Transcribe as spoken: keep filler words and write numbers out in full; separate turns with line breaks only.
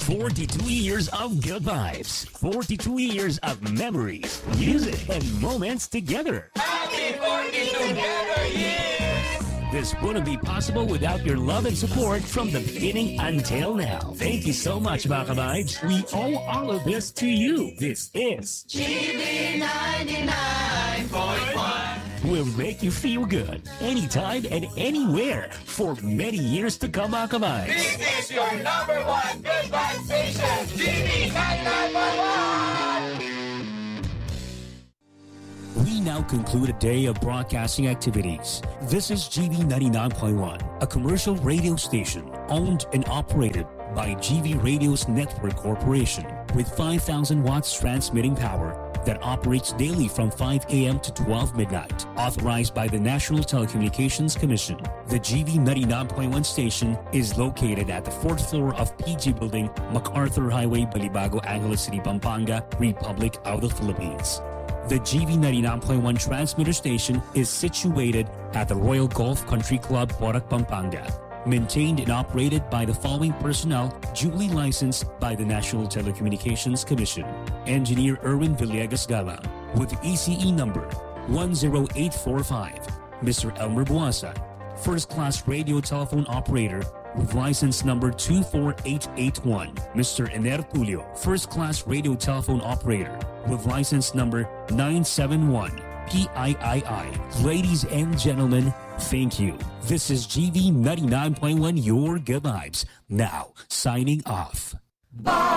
forty-two years of good vibes. forty-two years of memories, music, and moments together.
Happy forty together years!
This wouldn't be possible without your love and support from the beginning until now. Thank you so much, mga vibes. We owe all of this to you. This is
G B ninety-nine point one.
Will make you feel good anytime and anywhere for many years to come, mga vibes.
This is your number one good vibe station, G B ninety-nine point one.
We now conclude a day of broadcasting activities. This is G V ninety-nine point one, a commercial radio station owned and operated by G V Radio's Network Corporation with five thousand watts transmitting power that operates daily from five a.m. to twelve midnight, authorized by the National Telecommunications Commission. The G V ninety-nine point one station is located at the fourth floor of P G Building, MacArthur Highway, Balibago, Angeles City, Pampanga, Republic of the Philippines. The G V ninety-nine point one transmitter station is situated at the Royal Golf Country Club, Porac, Pampanga. Maintained and operated by the following personnel duly licensed by the National Telecommunications Commission. Engineer Erwin Villegas Galang with E C E number one zero eight four five. Mister Elmer Buasa, First Class Radio Telephone Operator with license number two four eight eight one. Mister Ener Tulio, First Class Radio Telephone Operator with license number nine seven one P I I I. Ladies and gentlemen, thank you. This is G V ninety-nine point one, your good vibes. Now, signing off.
Bye.